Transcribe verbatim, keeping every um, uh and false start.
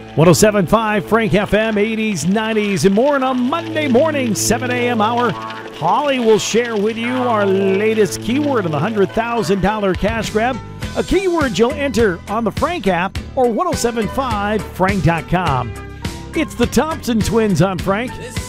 one oh seven point five Frank F M, eighties, nineties, and more on a Monday morning, seven a.m. hour. Holly will share with you our latest keyword of the one hundred thousand dollars cash grab, a keyword you'll enter on the Frank app or ten seventy-five frank dot com. It's the Thompson Twins on Frank.